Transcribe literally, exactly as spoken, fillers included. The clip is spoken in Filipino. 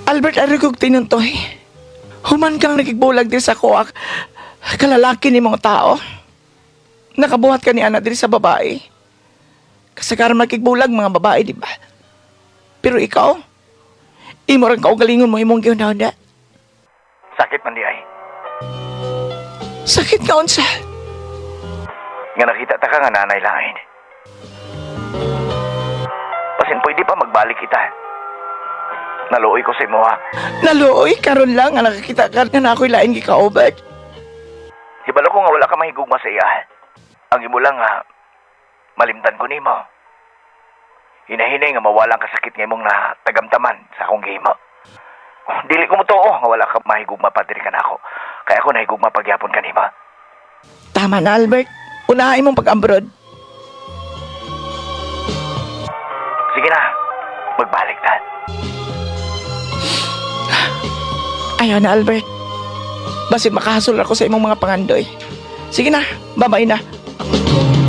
Albert, arigog tinuntoy. Human kang nakigbulag din sa kuwak. Kalalaki ni mga tao. Nakabuhat ka ni anak din sa babae. Kasagaran makigbulag mga babae, di ba? Pero ikaw, imo rin kaugalingon mo imong gihunahuna. Sakit man di ay. Sakit ka unsa. Nga nakita ta ka nga nanay lain. Pasin pwede pa magbalik kita. Naluoy ko sa imo ha. Naluoy, karon lang nga nakakita ka nga na ako'y laing gikaubad. Hibalo ko nga wala ka mahigugma sa iya. Ang imo lang nga, malimtan ko nimo. Hinahinay nga mawalang kasakit nga imong na tagamtaman sa akong game. Oh, dili ko mo to oh, nga wala ka mahigugma pa diri ka na ako. Kaya ako nahigugma pagyapon ka nimo. Tama na, Albert. Unahin mong pag-abroad. Sige na, magbalik na. Ayaw na, Albert. Basit makahasol ako sa imong mga pangandoy. Sige na, babay na.